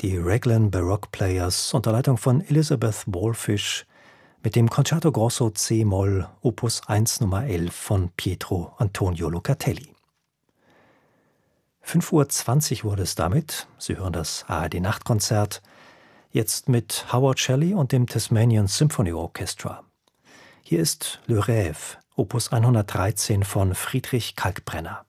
die Raglan Baroque Players unter Leitung von Elizabeth Wallfisch mit dem Concerto Grosso c-Moll Opus 1 Nummer 11 von Pietro Antonio Locatelli. 5:20 Uhr wurde es damit. Sie hören das ARD-Nachtkonzert, jetzt mit Howard Shelley und dem Tasmanian Symphony Orchestra. Hier ist Le Rêve, Opus 113 von Friedrich Kalkbrenner.